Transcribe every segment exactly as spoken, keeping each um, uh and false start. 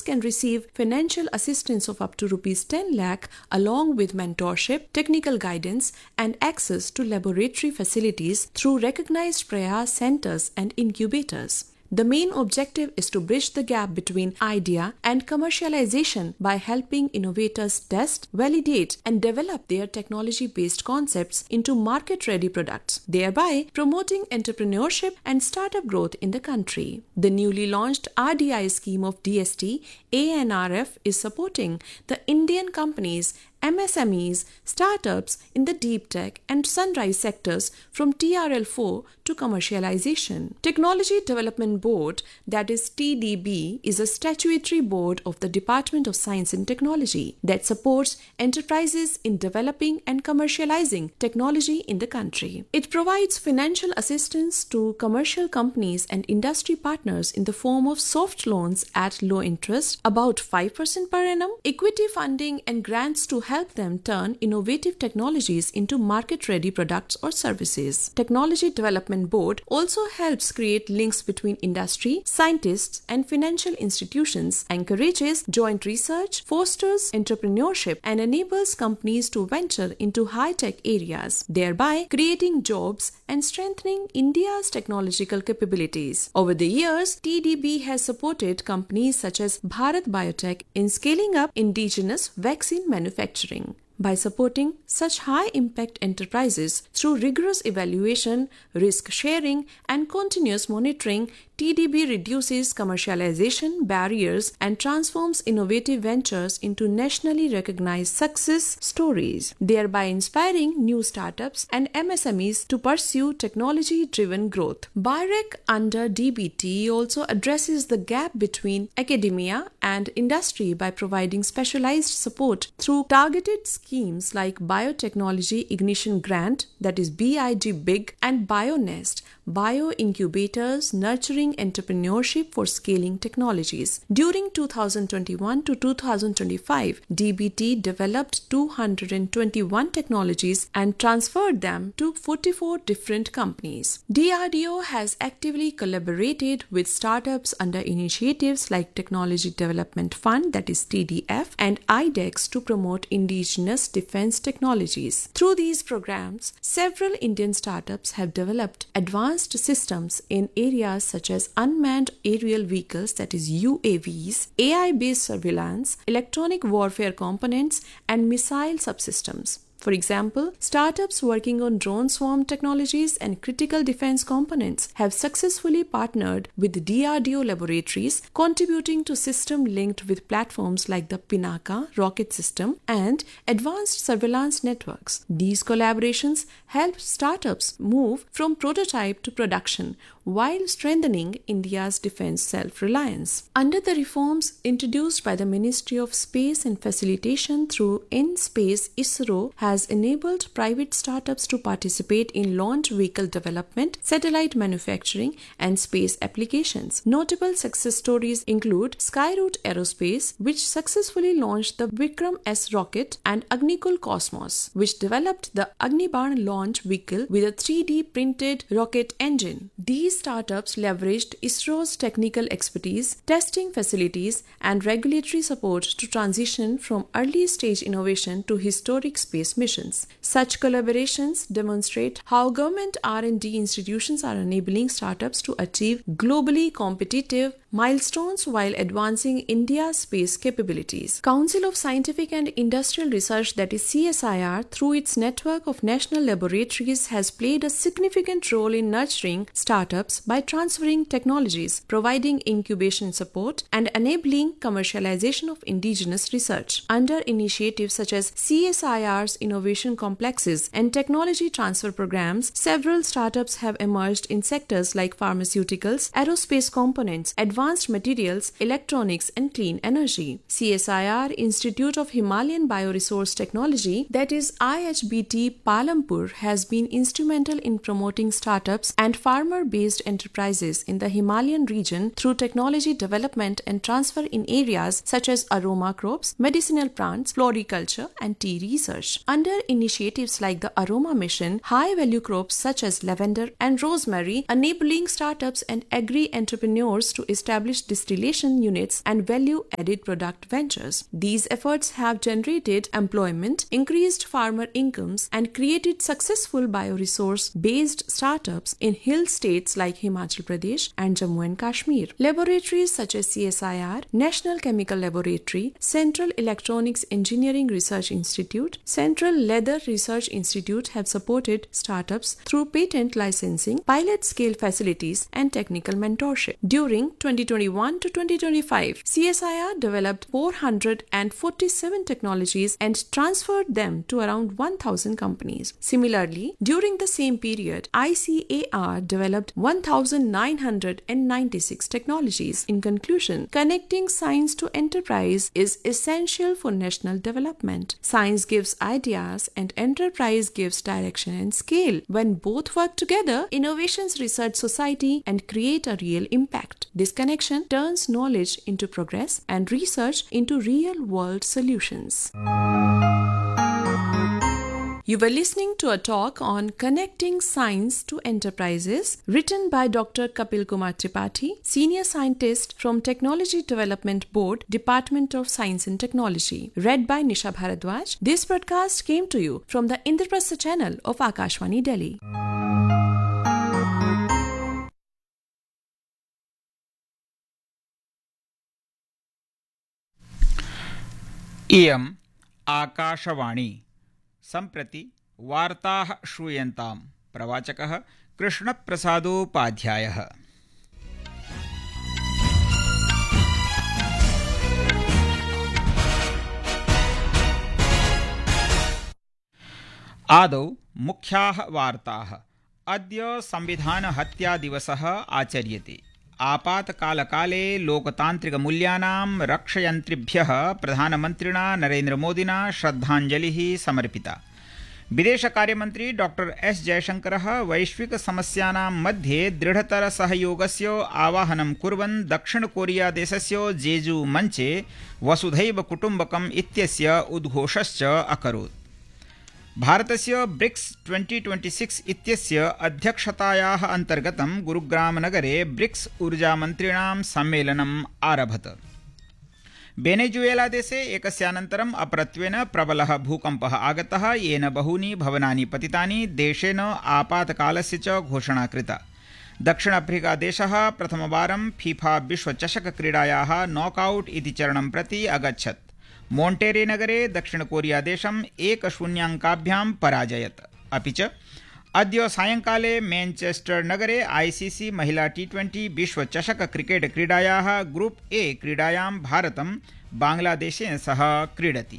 can receive financial assistance of up to rupees ten lakh along with mentorship, technical guidance, and access to laboratory facilities through recognized Prayas centers and incubators. The main objective is to bridge the gap between idea and commercialization by helping innovators test, validate, and develop their technology-based concepts into market-ready products, thereby promoting entrepreneurship and startup growth in the country. The newly launched R D I scheme of D S T A N R F is supporting the Indian companies, M S M Es, startups in the deep tech and sunrise sectors from T R L four to commercialization. Technology Development Board, that is T D B, is a statutory board of the Department of Science and Technology that supports enterprises in developing and commercializing technology in the country. It provides financial assistance to commercial companies and industry partners in the form of soft loans at low interest, about five percent per annum, equity funding, and grants to help them turn innovative technologies into market-ready products or services. Technology Development Board also helps create links between industry, scientists, and financial institutions, encourages joint research, fosters entrepreneurship, and enables companies to venture into high-tech areas, thereby creating jobs and strengthening India's technological capabilities. Over the years, T D B has supported companies such as Bharat Biotech in scaling up indigenous vaccine manufacturing. By supporting such high-impact enterprises through rigorous evaluation, risk sharing, and continuous monitoring, T D B reduces commercialization barriers and transforms innovative ventures into nationally recognized success stories, thereby inspiring new startups and M S M Es to pursue technology-driven growth. B I R E C under D B T also addresses the gap between academia and industry by providing specialized support through targeted schemes like Biotechnology Ignition Grant, that is B I G B I G, and BioNest, bio incubators nurturing entrepreneurship for scaling technologies. During two thousand twenty-one to two thousand twenty-five, D B T developed two hundred twenty-one technologies and transferred them to forty-four different companies. D R D O has actively collaborated with startups under initiatives like Technology Development Fund, that is T D F, and I DEX to promote indigenous defense technologies. Through these programs, several Indian startups have developed advanced systems in areas such as unmanned aerial vehicles, that is U A Vs, A I-based surveillance, electronic warfare components, and missile subsystems. For example, startups working on drone swarm technologies and critical defense components have successfully partnered with D R D O laboratories, contributing to systems linked with platforms like the Pinaka rocket system and advanced surveillance networks. These collaborations help startups move from prototype to production while strengthening India's defense self-reliance. Under the reforms introduced by the Ministry of Space and Facilitation through InSpace, ISRO has enabled private startups to participate in launch vehicle development, satellite manufacturing, and space applications. Notable success stories include Skyroot Aerospace, which successfully launched the Vikram S rocket, and Agnikul Cosmos, which developed the Agnibaran launch vehicle with a three D printed rocket engine. These startups leveraged ISRO's technical expertise, testing facilities, and regulatory support to transition from early-stage innovation to historic space missions. Such collaborations demonstrate how government R and D institutions are enabling startups to achieve globally competitive milestones while advancing India's space capabilities. Council of Scientific and Industrial Research, that is C S I R, through its network of national laboratories has played a significant role in nurturing startups by transferring technologies, providing incubation support, and enabling commercialization of indigenous research. Under initiatives such as C S I R's innovation complexes and technology transfer programs, several startups have emerged in sectors like pharmaceuticals, aerospace components, advanced materials, electronics, and clean energy. C S I R Institute of Himalayan Bioresource Technology, that is I H B T Palampur, has been instrumental in promoting startups and farmer-based enterprises in the Himalayan region through technology development and transfer in areas such as aroma crops, medicinal plants, floriculture, and tea research. Under initiatives like the Aroma Mission, high-value crops such as lavender and rosemary, enabling startups and agri-entrepreneurs to establish established distillation units and value-added product ventures. These efforts have generated employment, increased farmer incomes, and created successful bioresource-based startups in hill states like Himachal Pradesh and Jammu and Kashmir. Laboratories such as C S I R, National Chemical Laboratory, Central Electronics Engineering Research Institute, Central Leather Research Institute have supported startups through patent licensing, pilot-scale facilities, and technical mentorship. During twenty twenty-one to twenty twenty-five, C S I R developed four hundred forty-seven technologies and transferred them to around one thousand companies. Similarly, during the same period, I C A R developed one thousand nine hundred ninety-six technologies. In conclusion, connecting science to enterprise is essential for national development. Science gives ideas and enterprise gives direction and scale. When both work together, innovations research society and create a real impact. This connection turns knowledge into progress and research into real-world solutions. You were listening to a talk on Connecting Science to Enterprises, written by Doctor Kapil Kumar Tripathi, Senior Scientist from Technology Development Board, Department of Science and Technology, read by Nisha Bharadwaj. This broadcast came to you from the Indraprastha channel of Akashvani Delhi. इयम् आकाशवाणी सम्प्रति वार्ताः श्रूयन्ताम्। प्रवाचकः कृष्णप्रसादोपाध्यायः। आदौ मुख्याः वार्ताः। अद्य संविधानहत्यादिवसः आचर्यते। आपातकालकाले लोकतान्त्रिकमूल्यानां रक्षयन्त्रिभ्यः प्रधानमन्त्रिणा नरेन्द्रमोदिना श्रद्धाञ्जलिः समर्पिता। विदेशकार्यमन्त्री डॉक्टर एस जयशंकरः वैश्विकसमस्यानां मध्ये दृढतरसहयोगस्य आवाहनं कुर्वन् दक्षिणकोरियादेशस्य जेजू मञ्चे वसुधैव कुटुम्बकम् इत्यस्य उद्घोषश्च अकरोत्। भारतस्य ब्रिक्स ट्वेंटी ट्वेंटी सिक्स इत्यस्य अध्यक्षतायाः अन्तर्गतं गुरुग्रामनगरे ब्रिक्स ऊर्जामन्त्रिणां सम्मेलनम् आरभत। वेनेजुएलादेशे एकस्यानन्तरम् अपरत्वेन प्रबलः भूकम्पः आगतः, येन बहूनि भवनानि पतितानि। देशेन आपातकालस्य च घोषणा कृता। दक्षिणाफ्रिकादेशः प्रथमवारं फीफा विश्वचषकक्रीडायाः नॉकआउट इति चरणं प्रति अगच्छत्। मोन्टेरे नगरे दक्षिणकोरियादेशम् एक शून्याङ्काभ्यां पराजयत। अपि च अद्य सायंकाले मैनचेस्टर नगरे आईसीसी महिला टी ट्वेंटी विश्वचषक क्रिकेट क्रीडायाः ग्रुप ए क्रीडायां भारतं बांग्लादेशेन सह क्रीडति।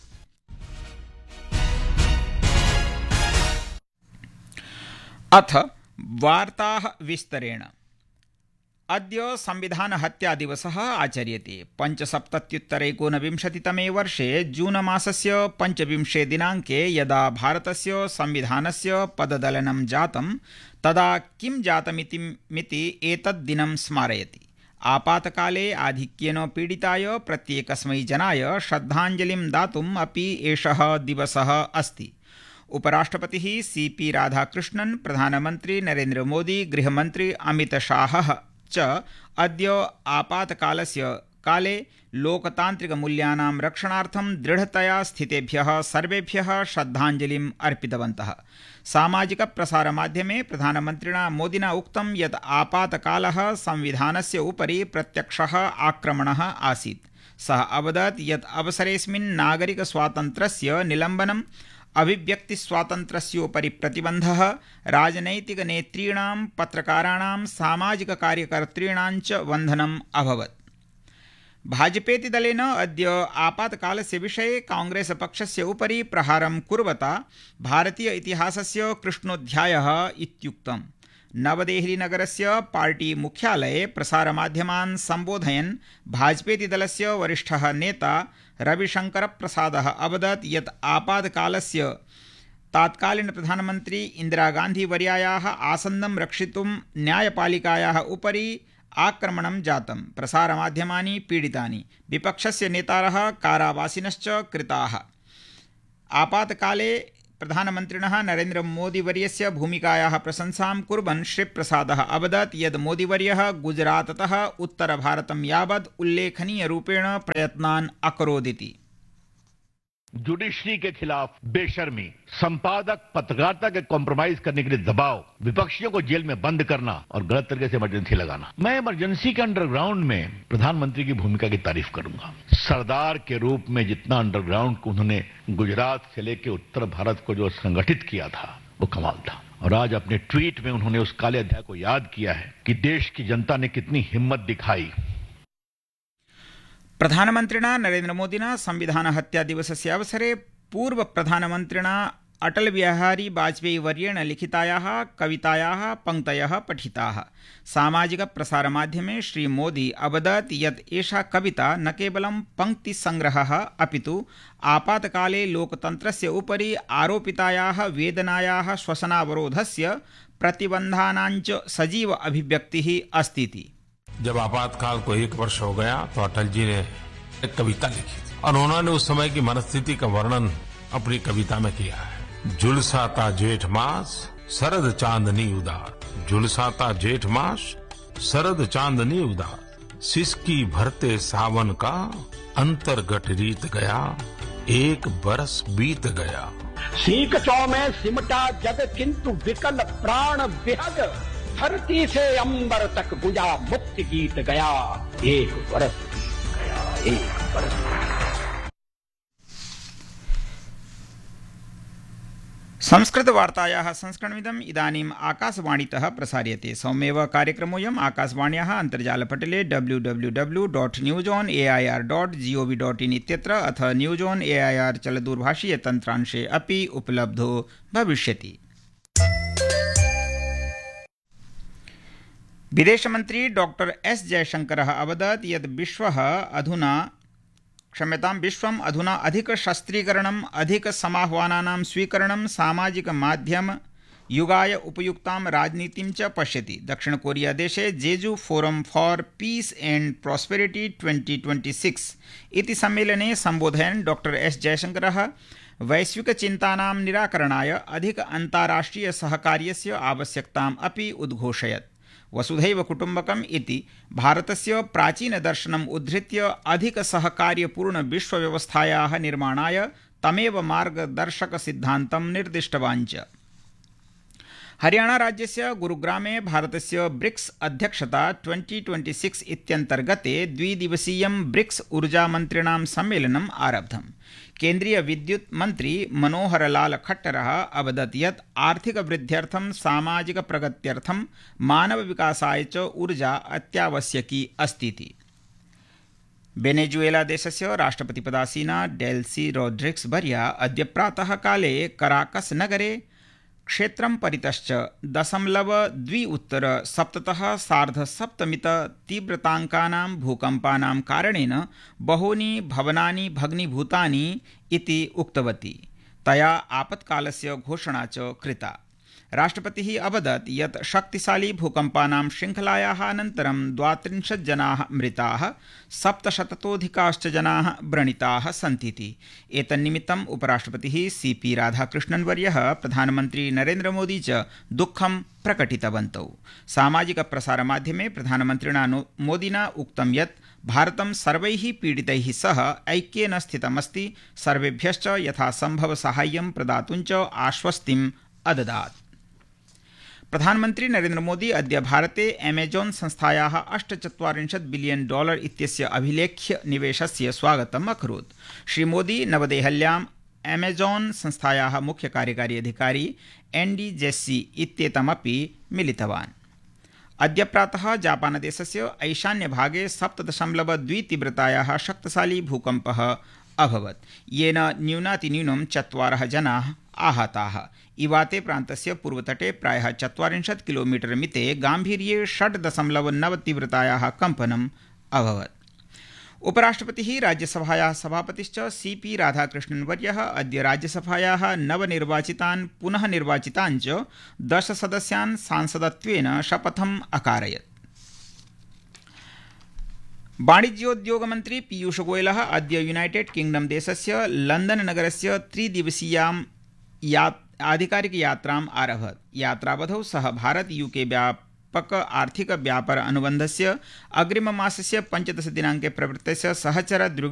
अथ वार्ताः विस्तरेण। अद्य संविधानहत्यादिवसः आचर्यते। पञ्चसप्तत्युत्तरैकोनविंशतितमे वर्षे जून मासस्य पञ्चविंशे दिनाङ्के यदा भारतस्य संविधानस्य पददलनं जातं तदा किं जातमिति मिति एतद् दिनं स्मारयति। आपातकाले आधिक्येन पीडिताय प्रत्येकस्मै जनाय श्रद्धाञ्जलिं दातुम् अपि एषः दिवसः अस्ति। उपराष्ट्रपतिः सी पी राधाकृष्णन्, प्रधानमन्त्री नरेन्द्र मोदी, गृहमन्त्री अमित शाहः च अद्य आपातकालस्य काले लोकतान्त्रिकमूल्यानां रक्षणार्थं दृढतया स्थितेभ्यः सर्वेभ्यः श्रद्धाञ्जलिम् अर्पितवन्तः। सामाजिकप्रसारमाध्यमे प्रधानमन्त्रिणा मोदिना उक्तं यत् आपातकालः संविधानस्य उपरि प्रत्यक्षः आक्रमणः आसीत्। सः अवदत् यत् अवसरेऽस्मिन् नागरिकस्वातन्त्र्यस्य निलम्बनं, अभिव्यक्तिस्वातन्त्र्यस्योपरि प्रतिबन्धः, राजनैतिकनेतॄणां, पत्रकाराणां, सामाजिककार्यकर्तॄणां च बन्धनम् अभवत्। भाजपेति दलेन अद्य आपातकालस्य विषये कांग्रेस पक्षस्य उपरि प्रहारं कुर्वता भारतीय इतिहासस्य कृष्णोऽध्यायः इत्युक्तम्। नवदेहलीनगरस्य पार्टी मुख्यालये प्रसारमाध्यमान् सम्बोधयन् भाजपेति दलस्य वरिष्ठः नेता रविशंकरप्रसादः अवदत् यत् आपातकालस्य तात्कालीन प्रधानमन्त्री इंदिरा गांधी वर्यायाः आसन्दं रक्षितुं न्यायपालिकायाः उपरि आक्रमणं जातं। प्रसारमाध्यमानि पीडितानि, विपक्षस्य नेतारः कारावासिनश्च कृताः। आपातकाले प्रधानमन्त्रिणः नरेन्द्र मोदीवर्यस्य भूमिकायाः प्रशंसां कुर्वन् श्रीप्रसादः अवदत् यत् मोदीवर्यः गुजराततः उत्तरभारतं यावत् उल्लेखनीयरूपेण प्रयत्नान् अकरोदिति। जुडिशरी के खिलाफ बेशर्मी, संपादक पत्रकारिता के कॉम्प्रोमाइज करने के लिए दबाव, विपक्षियों को जेल में बंद करना और गलत तरीके से इमरजेंसी लगाना। मैं इमरजेंसी के अंडरग्राउंड में प्रधानमंत्री की भूमिका की तारीफ करूंगा। सरदार के रूप में जितना अंडरग्राउंड को उन्होंने गुजरात से लेकर उत्तर भारत को जो संगठित किया था वो कमाल था। और आज अपने ट्वीट में उन्होंने उस काले अध्याय को याद किया है कि देश की जनता ने कितनी हिम्मत दिखाई। प्रधानमन्त्रिणा नरेन्द्रमोदिना संविधान हत्या दिवसस्य अवसरे पूर्व प्रधानमन्त्रिणा अटल बिहारी वाजपेयी वर्येण लिखितायाः कवितायाः पङ्क्तयः पठिताः। सामाजिक प्रसारमाध्यमे श्री मोदी अवदत् यत् एषा कविता न केवलं पङ्क्तिसङ्ग्रहः अपितु आपातकाले लोकतन्त्रस्य उपरि आरोपितायाः वेदनायाः श्वसनावरोधस्य प्रतिबन्धानाञ्च सजीव अभिव्यक्तिः अस्तीति। जब आपातकाल को एक वर्ष हो गया तो अटल जी ने एक कविता लिखी थी और उन्होंने उस समय की मनस्थिति का वर्णन अपनी कविता में किया है। झुलसाता जेठ मास शरद चांदनी उदार, झुलसाता जेठ मास शरद चांदनी उदार, सिसकी भरते सावन का अंतर्गत रीत गया, एक बरस बीत गया। सीख चौ में सिमटा जग किंतु विकल प्राण विहग, धरती से अंबर तक गुजा मुक्ति गीत गया, एक बरस गया, एक बरस। संस्कृतवार्तायाः संस्करणमिदम् इदानीम् आकाशवाणीतः प्रसार्यते। सौम्येव कार्यक्रमोऽयम् आकाशवाण्याः अन्तर्जालपटले W W W dot news on A I are dot जि ओ वि डाट् इन् इत्यत्र अथ न्यूस् आन् ए ऐ आर् चलदूरभाषीयतन्त्रांशे अपि उपलब्धो भविष्यति। विदेशमन्त्री डॉक्टर एस जयशंकरः अवदत् यत् विश्वः अधुना क्षम्यतां विश्वम् अधुना अधिकशस्त्रीकरणम् अधिकसमाह्वानानां स्वीकरणं सामाजिकमाध्यम युगाय उपयुक्तां राजनीतिं च पश्यति। दक्षिणकोरियादेशे जेजू forum for piece and prosperity twenty twenty six इति सम्मेलने सम्बोधयन् डॉक्टर एस जयशंकरः वैश्विकचिन्तानां निराकरणाय अधिक अन्ताराष्ट्रिय सहकार्यस्य आवश्यकताम् अपि उद्घोषयत्। वसुधैव कुटुम्बकम् इति भारतस्य प्राचीनदर्शनम् उद्धृत्य अधिकसहकार्यपूर्ण विश्वव्यवस्थायाः निर्माणाय तमेव मार्गदर्शकसिद्धान्तं निर्दिष्टवान् च। हरियाणा राज्यस्य गुरुग्रामे भारतस्य ब्रिक्स अध्यक्षता ट्वेंटी ट्वेंटी सिक्स इत्यन्तर्गते द्विदिवसीयं ब्रिक्स ऊर्जामन्त्रिणां सम्मेलनम् आरब्धम्। केन्द्रीय विद्युत् मन्त्री मनोहरलाल खट्टरः अवदत् यत् आर्थिकवृद्ध्यर्थं सामाजिकप्रगत्यर्थं मानवविकासाय च ऊर्जा अत्यावश्यकी अस्तीति। वेनेजुएला देशस्य राष्ट्रपतिपदासीना डेल्सी रोड्रिग्स वर्या अद्य प्रातः काले कराकस नगरे क्षेत्रं परितश्च दशमलव द्वि उत्तर सप्ततः सार्धसप्तमित तीव्रताङ्कानां भूकम्पानां कारणेन बहूनि भवनानि भग्नीभूतानि इति उक्तवती। तया आपत्कालस्य घोषणा च कृता। राष्ट्रपतिः अवदत् यत् शक्तिशाली भूकम्पानां श्रृङ्खलायाः अनन्तरं द्वात्रिंशत् जनाः मृताः, सप्तशततोऽधिकाश्च जनाः व्रणिताः सन्तीति। एतन्निमित्तम् उपराष्ट्रपतिः सी पी राधाकृष्णन् वर्यः प्रधानमन्त्री नरेन्द्रमोदी च दुःखं प्रकटितवन्तौ। सामाजिकप्रसारमाध्यमे प्रधानमन्त्रिणा मोदिना उक्तं यत् भारतं सर्वैः पीडितैः सह ऐक्येन स्थितमस्ति, सर्वेभ्यश्च यथासम्भव साहाय्यं प्रदातुं च आश्वस्तिम् अददात्। प्रधानमन्त्री नरेन्द्र मोदी अद्य भारते अमेजॉन संस्थायाः अष्टचत्वारिंशत् बिलियन डॉलर इत्यस्य अभिलेख्य निवेशस्य स्वागतम् अकरोत्। श्रीमोदी नवदेहल्याम् अमेजॉन संस्थायाः मुख्य कार्यकारी अधिकारी एंडी जेस्सी इत्येतमपि मिलितवान्। अद्य प्रातः जापानदेशस्य ईशान्यभागे सप्त दशमलव द्वि तीव्रतायाः शक्तिशाली भूकम्पः अभवत्, येन न्यूनातिन्यूनं चत्वारः जनाः आहताः। इवाते प्रान्तस्य पूर्वतटे प्रायः चत्वारिंशत् किलोमीटर मिते गाम्भीर्ये षड् दशमलव नव तीव्रतायाः कम्पनम् अभवत्। उपराष्ट्रपतिः राज्यसभायाः सभापतिश्च सी पी राधाकृष्णन् वर्यः अद्य राज्यसभायाः नवनिर्वाचितान् पुनः निर्वाचितान् च दश सदस्यान् सांसदत्वेन शपथम् अकारयत्। वाणिज्योद्योगमन्त्री पीयूष गोयलः अद्य यूनाइटेड किंगडम देशस्य लंदन नगरस्य त्रिदिवसीयां या आधिकारिकयात्राम् आरभत। यात्रावधौ सः भारत यूके व्यापक आर्थिक व्यापार अनुबन्धस्य अग्रिममासस्य पञ्चदश दिनाङ्के प्रवृत्तस्य सहचर